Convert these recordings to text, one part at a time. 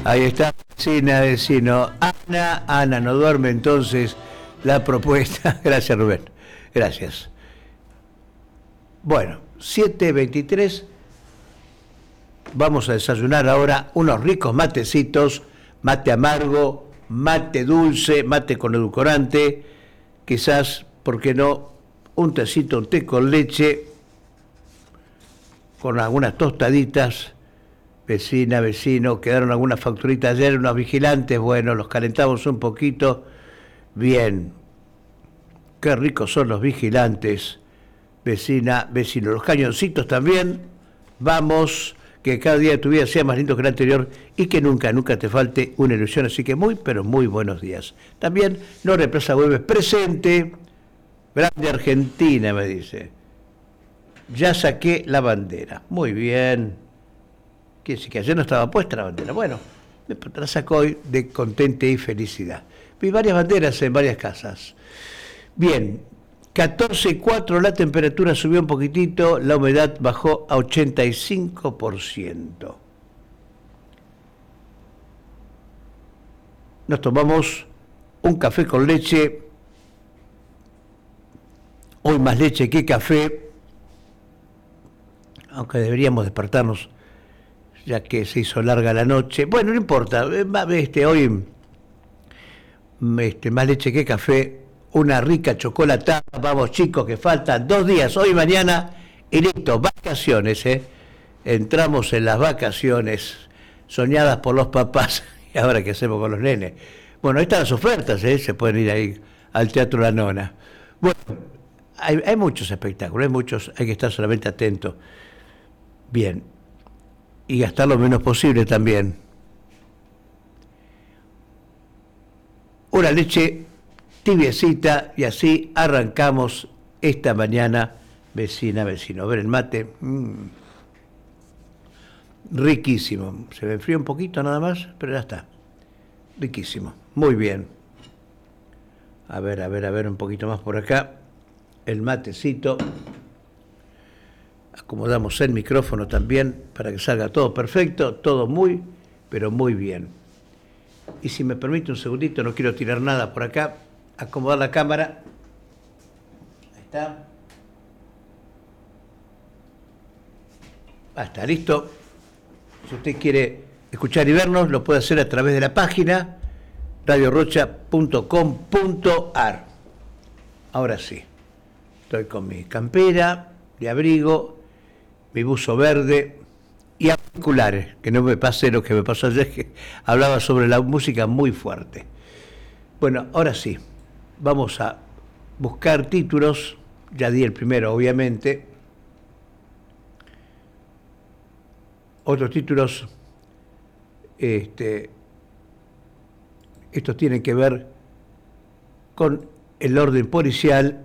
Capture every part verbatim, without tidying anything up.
Ahí está, vecina, vecino. Ana, Ana, no duerme entonces la propuesta. Gracias, Rubén. Gracias. Bueno, siete veintitrés. Vamos a desayunar ahora unos ricos matecitos, mate amargo, mate dulce, mate con edulcorante, quizás, ¿por qué no? Un tecito, un té con leche, con algunas tostaditas. Vecina, vecino, quedaron algunas facturitas ayer, unos vigilantes, bueno, los calentamos un poquito. Bien, qué ricos son los vigilantes. Vecina, vecino, los cañoncitos también. Vamos, que cada día de tu vida sea más lindo que el anterior y que nunca, nunca te falte una ilusión. Así que muy, pero muy buenos días. También Nora Plaza Güemes presente. Grande Argentina, me dice. Ya saqué la bandera. Muy bien. Quiere decir que ayer no estaba puesta la bandera. Bueno, la sacó hoy de contente y felicidad. Vi varias banderas en varias casas. Bien, catorce coma cuatro, la temperatura subió un poquitito, la humedad bajó a ochenta y cinco por ciento. Nos tomamos un café con leche. Hoy más leche que café, aunque deberíamos despertarnos ya que se hizo larga la noche. Bueno, no importa, este, hoy este, más leche que café, una rica chocolatada. Vamos, chicos, que faltan dos días, hoy y mañana, y listo, vacaciones, ¿eh? Entramos en las vacaciones soñadas por los papás. ¿Y ahora qué hacemos con los nenes? Bueno, ahí están las ofertas, ¿eh? Se pueden ir ahí al Teatro La Nona. Bueno, hay, hay muchos espectáculos, hay muchos, hay que estar solamente atentos. Bien. Y gastar lo menos posible también. Una leche tibiecita y así arrancamos esta mañana, vecina, vecino. A ver el mate. Mmm. Riquísimo. Se me enfría un poquito nada más, pero ya está. Riquísimo. Muy bien. A ver, a ver, a ver un poquito más por acá. El matecito. Acomodamos el micrófono también para que salga todo perfecto, todo muy, pero muy bien. Y si me permite un segundito, no quiero tirar nada por acá, acomodar la cámara. Ahí está. Ah, está listo. Si usted quiere escuchar y vernos, lo puede hacer a través de la página radio rocha punto com punto ar. Ahora sí, estoy con mi campera de abrigo, mi buzo verde y auriculares, que no me pase lo que me pasó ayer, que hablaba sobre la música muy fuerte. Bueno, ahora sí, vamos a buscar títulos, ya di el primero obviamente. Otros títulos, este, estos tienen que ver con el orden policial.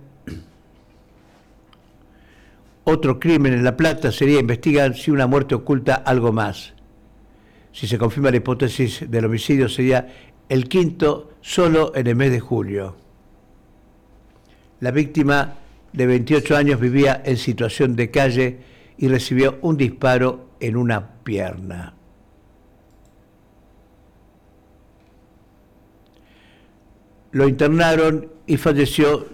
Otro crimen en La Plata sería investigar si una muerte oculta algo más. Si se confirma la hipótesis del homicidio, sería el quinto solo en el mes de julio. La víctima de veintiocho años vivía en situación de calle y recibió un disparo en una pierna. Lo internaron y falleció